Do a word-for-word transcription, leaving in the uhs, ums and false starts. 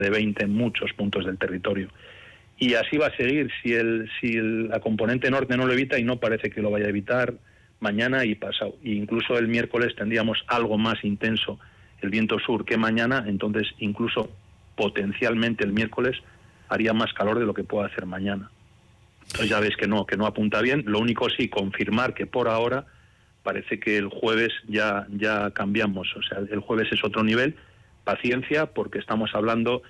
de veinte en muchos puntos del territorio. Y así va a seguir si, el, si el, la componente norte no lo evita, y no parece que lo vaya a evitar mañana y pasado. E incluso el miércoles tendríamos algo más intenso el viento sur que mañana, entonces incluso potencialmente el miércoles haría más calor de lo que pueda hacer mañana. Entonces ya ves que no, que no apunta bien. Lo único sí, confirmar que por ahora parece que el jueves ya, ya cambiamos. O sea, el jueves es otro nivel. Paciencia, porque estamos hablando